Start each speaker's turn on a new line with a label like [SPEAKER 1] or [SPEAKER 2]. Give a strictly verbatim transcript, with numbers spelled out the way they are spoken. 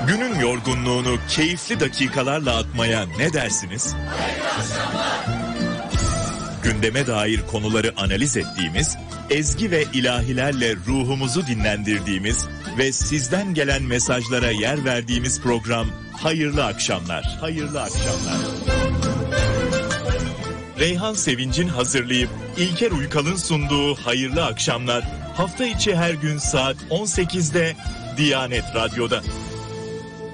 [SPEAKER 1] Günün yorgunluğunu keyifli dakikalarla atmaya ne dersiniz? Gündeme dair konuları analiz ettiğimiz, ezgi ve ilahilerle ruhumuzu dinlendirdiğimiz ve sizden gelen mesajlara yer verdiğimiz program Hayırlı Akşamlar. Hayırlı Akşamlar. Reyhan Sevinç'in hazırlayıp İlker Uykal'ın sunduğu Hayırlı Akşamlar hafta içi her gün saat on sekizde Diyanet Radyo'da.